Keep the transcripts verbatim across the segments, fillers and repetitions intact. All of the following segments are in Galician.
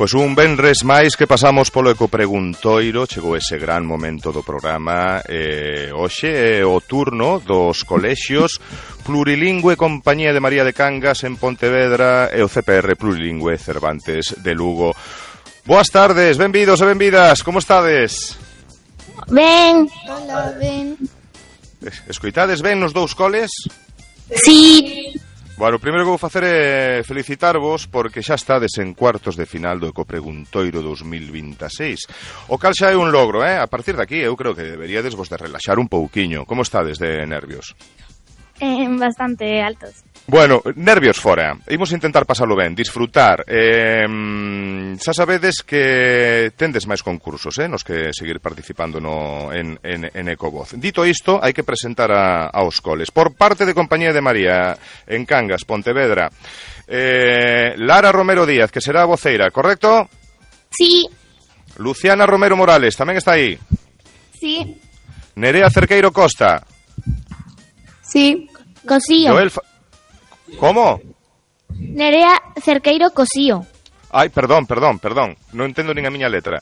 Pois un venres máis que pasamos polo Ecopreguntoiro, chegou ese gran momento do programa. eh, Hoxe é o turno dos colexios Plurilingüe Compañía de María de Cangas en Pontevedra e o C P R Plurilingüe Cervantes de Lugo. Boas tardes, benvidos e benvidas, como estades? Ben. Hola, ben. Escoitades ben nos dous coles? Sí. Bueno, o primeiro que vou facer é felicitarvos porque xa estades en cuartos de final do Ecopreguntoiro dos mil veintiséis. O cal xa é un logro, eh? A partir de aquí eu creo que deberíades vos de relaxar un pouquiño. Como estades de nervios? Eh, bastante altos. Bueno, nervios fora. Imos intentar pasalo ben, disfrutar. Eh, xa sabedes que tendes máis concursos, eh, nos que seguir participando no, en, en, en Ecovoz. Dito isto, hai que presentar a, aos coles. Por parte de Compañía de María en Cangas, Pontevedra, eh, Lara Romero Díaz, que será a voceira, correcto? Sí. Luciana Romero Morales, tamén está aí. Sí. Nerea Cerqueiro Costa. Sí. Cosío. Joel Fa... Como? Nerea Cerqueiro Cosío. Ai, perdón, perdón, perdón. Non entendo nin a miña letra.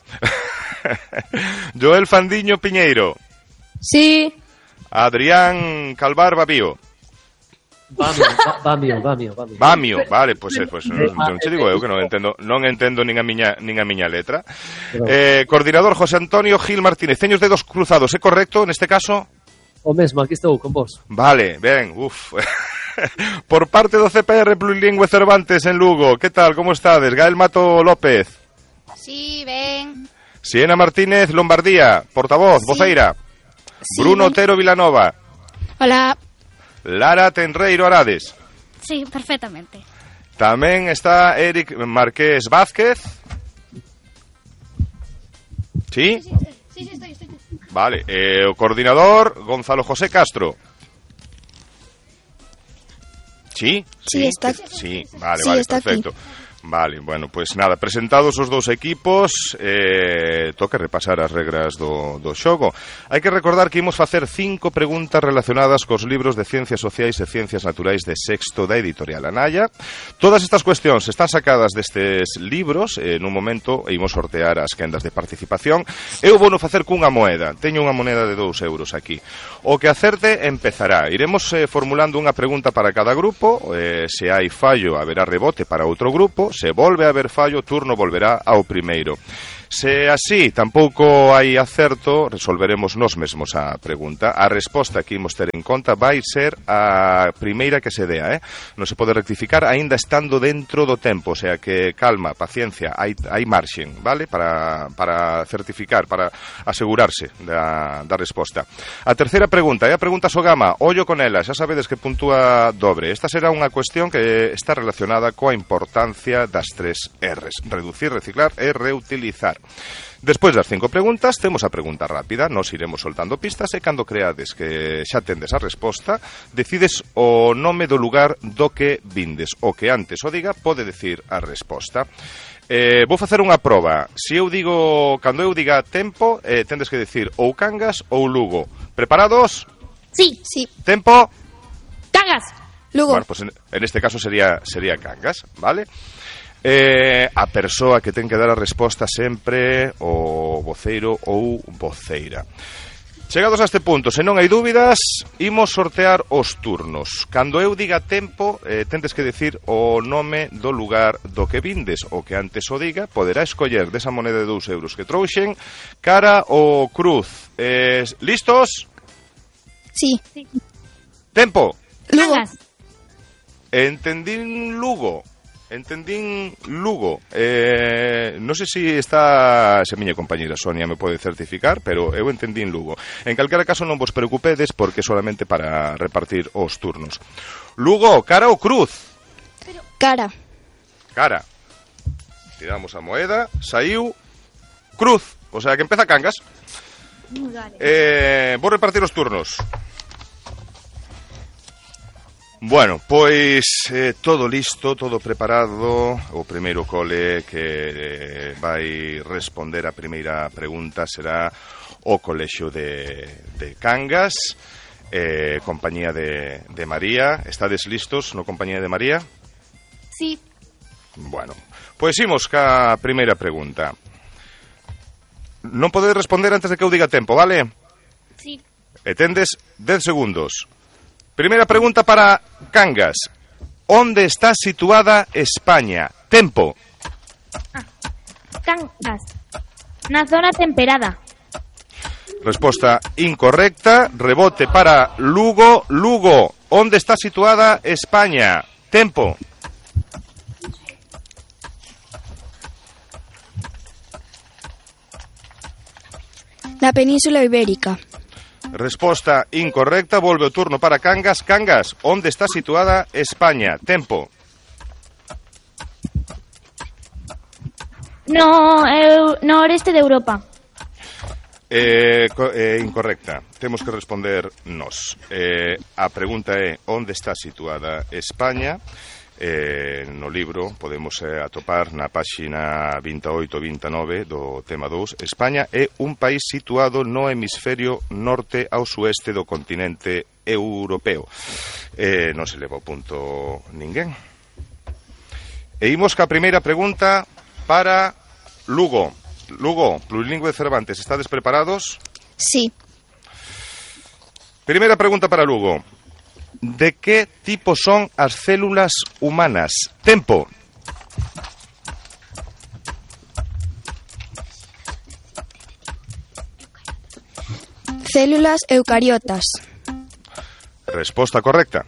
Joel Fandiño Piñeiro. Sí. Adrián Calvar Babío. Bamio, Bamio, Bamio, Bamio. Bamio, vale, pois pues, pues, non, non che digo eu que non entendo, non entendo nin a miña nin a miña letra. Eh, coordinador José Antonio Gil Martínez. Teño os dedos cruzados, é correcto neste caso? O mesmo, aquí estou con vos. Vale, ben, uf. Por parte do C P R Plurilingüe Cervantes en Lugo, que tal, como estades? Gael Mato López. Sí, ben. Siena Martínez Lombardía, portavoz, sí. Voceira. Sí, Bruno ben. Otero Vilanova. Hola. Lara Tenreiro Arades. Sí, perfectamente. Tamén está Eric Marqués Vázquez. ¿Sí? Sí, sí, sí, sí estoy, estoy. Vale, eh, o coordinador Gonzalo José Castro. ¿Sí? Sí, está. Sí, vale, sí, vale, está perfecto. Aquí. Vale, bueno, pues nada, presentados os dous equipos, eh, toca repasar as regras do, do xogo. Hai que recordar que imos facer cinco preguntas relacionadas cos libros de Ciencias Sociais e Ciencias Naturais de sexto da editorial Anaya. Todas estas cuestións están sacadas destes libros, eh, nun momento imos sortear as quendas de participación. Eu vou no facer cunha moeda, teño unha moneda de dous euros aquí. O que acerte empezará. Iremos eh, formulando unha pregunta para cada grupo, eh, se hai fallo haberá rebote para outro grupo. Se volve a haber fallo, o turno volverá ao primeiro. Se así tampouco hai acerto, resolveremos nós mesmos a pregunta. A resposta que imos ter en conta vai ser a primeira que se dea, eh? Non se pode rectificar aínda estando dentro do tempo, o sea que calma, paciencia, hai, hai marxen, vale? Para, para certificar, para asegurarse da, da resposta. A terceira pregunta é a pregunta Sogama, ollo con ela, xa sabedes que puntúa dobre. Esta será unha cuestión que está relacionada coa importancia das tres R's, reducir, reciclar e reutilizar. Despois das cinco preguntas, temos a pregunta rápida. Nos iremos soltando pistas e cando creades que xa tendes a resposta, decides o nome do lugar do que vindes. O que antes o diga pode decir a resposta. Eh, vou facer unha proba. Se eu digo, cando eu diga tempo, eh, tendes que decir ou Cangas ou Lugo. Preparados? Sí. Sí. Tempo? Cangas. Lugo. Bueno, pues en, en este caso sería, sería Cangas, vale? Eh, a persoa que ten que dar a resposta sempre o voceiro ou voceira. Chegados a este punto, se non hai dúbidas, imos sortear os turnos. Cando eu diga tempo, eh, tendes que decir o nome do lugar do que vindes. O que antes o diga, poderá escoller desa moneda de dous euros que trouxen cara ou cruz. Eh, listos? Sí. Tempo. Lugo. Cangas. Entendín Lugo. Entendín Lugo. Eh, non sei se está, se a miña compañera Sonia me pode certificar, pero eu entendín Lugo. En calquera caso non vos preocupedes porque solamente para repartir os turnos. Lugo, cara ou cruz? Cara. Cara. Tiramos a moeda, saiu cruz, o sea que empeza Cangas. Eh, vou repartir os turnos. Bueno, pois eh, todo listo, todo preparado. O primeiro cole que eh, vai responder a primeira pregunta será o Colexio de, de Cangas, eh, Compañía de, de María. Estades listos no Compañía de María? Sí. Bueno, pois imos ca primeira pregunta. Non podedes responder antes de que eu diga tempo, vale? Sí. E tendes dez segundos. Primeira pregunta para Cangas. Onde está situada España? Tempo. Cangas. Na zona temperada. Resposta incorrecta. Rebote para Lugo. Lugo. Onde está situada España? Tempo. Na Península Ibérica. Resposta incorrecta. Volve o turno para Cangas. Cangas. Onde está situada España? Tempo. No, eu, no oeste de Europa. Eh, co- eh, incorrecta. Temos que responder nós. Eh, a pregunta é onde está situada España. Eh, no libro podemos eh, atopar na páxina vinte e oito vinte e nove do tema dous. España é un país situado no hemisferio norte ao sueste do continente europeo. Eh, non se leva o punto ninguén. E imos ca primeira pregunta para Lugo. Lugo, plurilingüe de Cervantes, estades preparados? Sí. Primeira pregunta para Lugo. De que tipo son as células humanas? Tempo. Células eucariotas. Resposta correcta.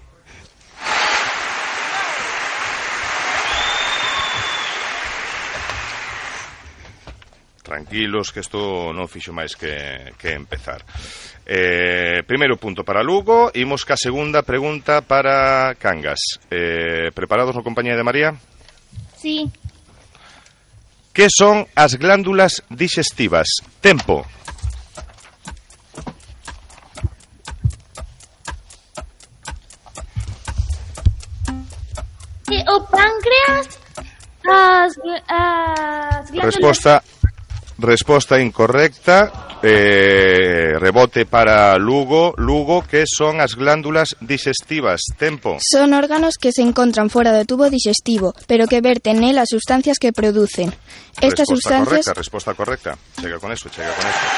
Tranquilos, que isto non fixo máis que, que empezar. Eh, primeiro punto para Lugo. Imos ca segunda pregunta para Cangas. Eh, preparados na compañía de María? Sí. Que son as glándulas dixestivas? Tempo. E o páncreas, as, as glándulas... Resposta resposta incorrecta. Eh, rebote para Lugo. Lugo, que son as glándulas dixestivas? Tempo. Son órganos que se encontran fora do tubo digestivo, pero que verten nel as sustancias que producen. Estas Resposta sustancias... correcta, resposta correcta. Chega con eso, chega con eso.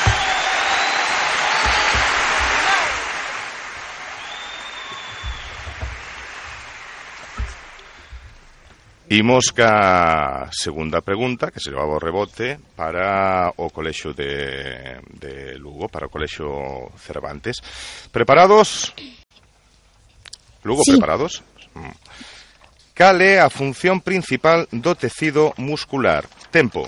Imos ca segunda pregunta, que se levaba o rebote para o colexio de, de Lugo, para o colexio Cervantes. Preparados? Lugo, Sí. preparados? Mm. Cal é a función principal do tecido muscular? Tempo.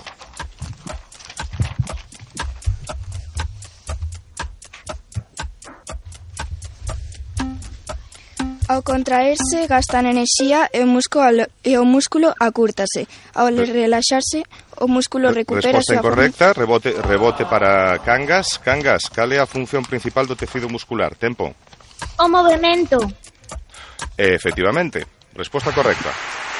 Ao contraerse gastan enerxía e o músculo, al- e o músculo acúrtase. Ao relaxarse, o músculo recupera a Resposta súa forma. incorrecta, rebote, rebote para Cangas. Cangas, cal é a función principal do tecido muscular? Tempo. O movimento. Eh, efectivamente, resposta correcta.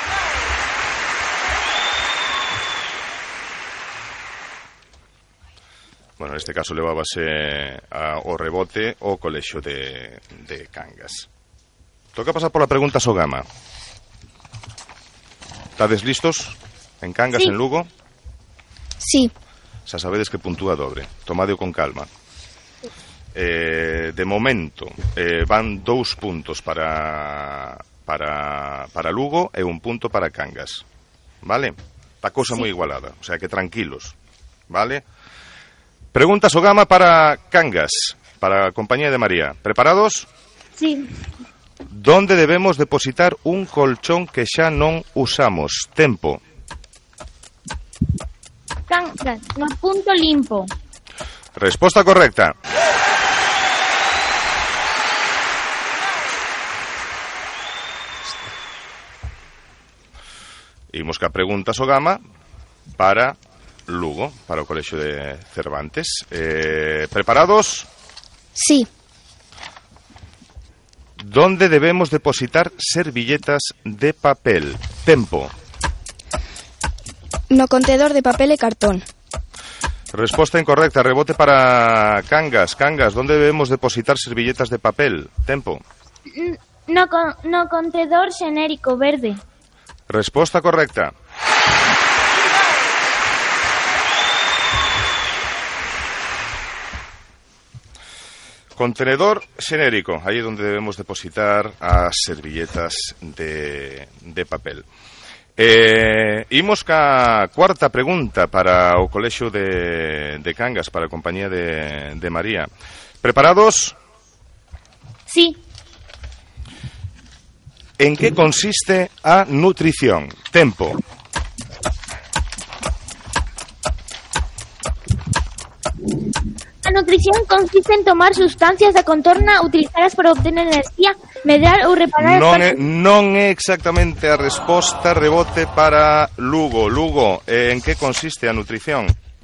Bueno, en este caso levábase a, o rebote o colexio de, de Cangas. Toca pasar por la pregunta Sogama. ¿Estades listos? En Cangas, Sí. en Lugo? Sí. Xa sabedes que puntúa dobre. Tomadeo con calma. Eh, de momento, eh, van dous puntos para, para, para Lugo e un punto para Cangas. Vale? Está cousa Sí. moi igualada. O sea que tranquilos. Vale? Pregunta Sogama para Cangas, para a compañía de María. ¿Preparados? Sí. ¿Dónde debemos depositar un colchón que xa non usamos? Tempo. Cangas. No punto limpo. Resposta correcta. Imos ca pregunta Sogama para Lugo, para o colexio de Cervantes. Eh, ¿Preparados? Sí. ¿Dónde debemos depositar servilletas de papel? Tempo. No contedor de papel e cartón. Resposta incorrecta. Rebote para Cangas. Cangas, ¿dónde debemos depositar servilletas de papel? Tempo. No, con, no contedor xenérico verde. Resposta correcta. Contenedor xenérico, aí é onde debemos depositar as servilletas de, de papel. Eh, imos ca cuarta pregunta para o Colexio de, de Cangas, para a compañía de, de María. Preparados? Sí. En que consiste a nutrición? Tempo. A nutrición consiste en tomar sustancias da contorna utilizadas para obtener enerxía, medrar ou reparar... Non é, non é exactamente a resposta, rebote para Lugo. Lugo, eh, en que consiste a nutrición?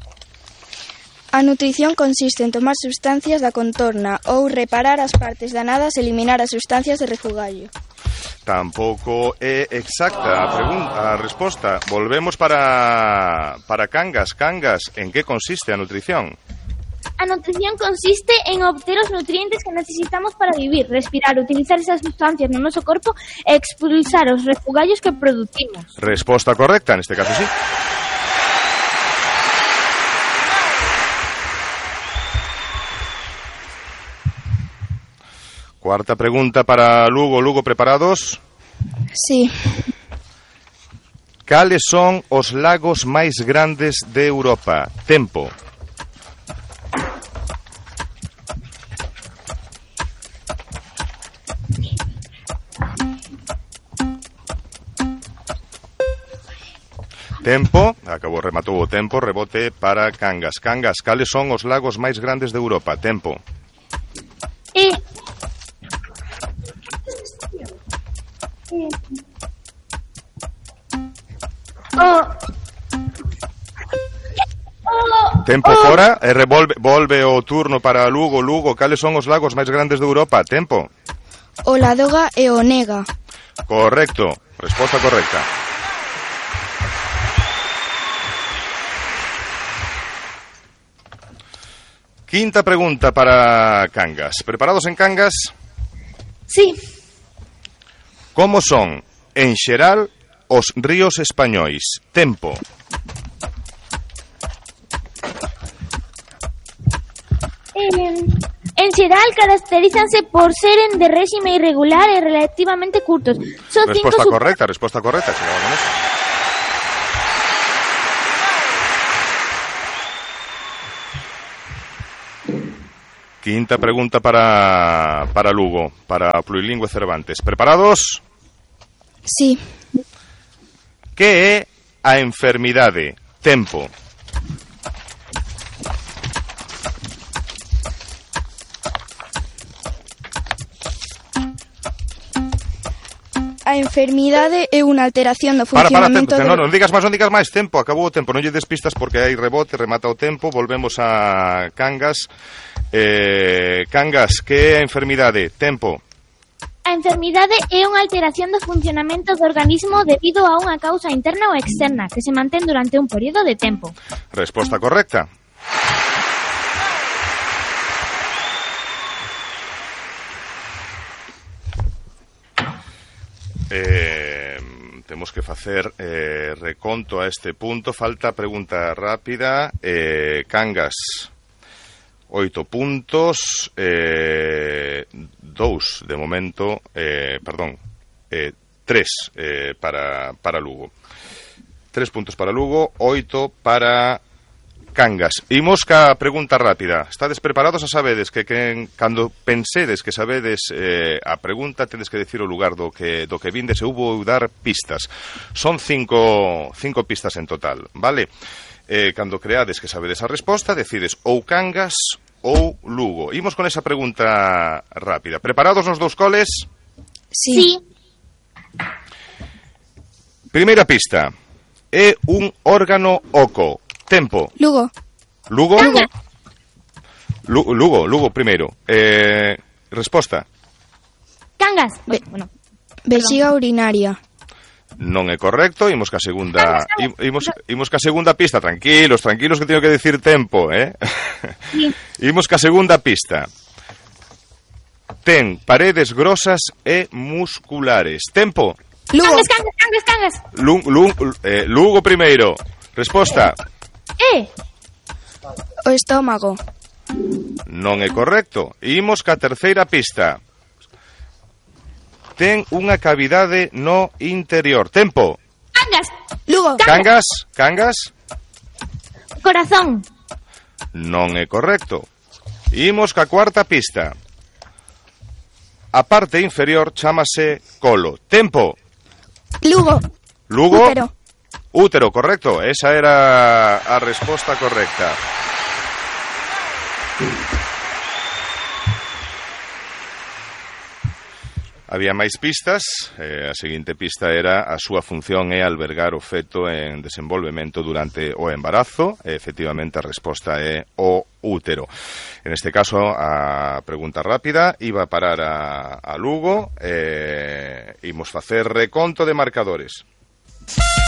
A nutrición consiste en tomar sustancias da contorna ou reparar as partes danadas e eliminar as sustancias de refugallo. Tampouco é exacta a pregunta, a resposta. Volvemos para, para Cangas. Cangas, en que consiste a nutrición? A nutrición consiste en obter os nutrientes que necesitamos para vivir, respirar, utilizar esas sustancias no noso corpo e expulsar os refugallos que producimos. Resposta correcta, neste caso sí. Cuarta pregunta para Lugo. Lugo, preparados? Sí. Cales son os lagos máis grandes de Europa? Tempo. Tempo, acabou, rematou o tempo, rebote para Cangas. Cangas, cales son os lagos máis grandes de Europa? Tempo. E... O... O... Tempo fora, e revolve, volve o turno para Lugo. Lugo, cales son os lagos máis grandes de Europa? Tempo. O Ladoga e o Nega. Correcto, resposta correcta. Quinta pregunta para Cangas. ¿Preparados en Cangas? Sí. Como son, en xeral, os ríos españois? Tempo. Eh, en xeral caracterízanse por seren de réxime irregular e relativamente curtos. Son Resposta cinco correcta, resposta correcta. Chegamos con eso. Quinta pregunta para, para Lugo, para Plurilingüe Cervantes. ¿Preparados? Sí. Que é a enfermidade? Tempo. A enfermidade é unha alteración do Para, para, tempo, funcionamento... no, do... non digas máis, non digas máis, tempo, acabou o tempo, non lle des pistas porque hai rebote, remata o tempo, volvemos a Cangas. Eh, Cangas, que é a enfermidade? Tempo. A enfermidade é unha alteración do funcionamento do organismo debido a unha causa interna ou externa que se mantén durante un período de tempo. Resposta correcta. Eh, temos que facer eh, reconto a este punto. Falta pregunta rápida. eh, Cangas, oito puntos, eh, dous de momento, eh, perdón, eh, tres eh, para, para Lugo. Tres puntos para Lugo, oito para Cangas. Imos ca pregunta rápida. Estades preparados? A sabedes que, que cando pensedes que sabedes eh, a pregunta, tedes que decir o lugar do que, do que vindes e hubo dar pistas. Son cinco, cinco pistas en total, vale? Eh, cando creades que sabedes a resposta, decides ou Cangas ou Lugo. Imos con esa pregunta rápida. Preparados nos dous coles? Sí. Primeira pista. É un órgano oco. Tempo. Lugo. Lugo? Lugo. Lu- Lugo, Lugo primeiro. Eh, resposta. Cangas. Be- Bueno, Vexiga urinaria. Non é correcto. Imos ca segunda Cangas, Cangas. im- imos, imos ca segunda pista. Tranquilos, tranquilos que teño que decir tempo, eh? sí. Imos ca segunda pista. Ten paredes grosas e musculares. Tempo. Lugo. Cangas, cangas, cangas, cangas. Lu, Lu, eh, Lugo primeiro. Resposta. Eh. O estómago. Non é correcto. Imos ca terceira pista. Ten unha cavidade no interior. Tempo. Cangas. Lugo. Cangas, cangas. Corazón. Non é correcto. Imos ca cuarta pista. A parte inferior chámase colo. Tempo. Lugo. Lugo. Útero. Útero, correcto. Esa era a resposta correcta. Había máis pistas. Eh, a seguinte pista era a súa función é albergar o feto en desenvolvemento durante o embarazo. E, efectivamente, a resposta é o útero. En este caso, a pregunta rápida iba a parar a, a Lugo. Eh, imos facer reconto de marcadores.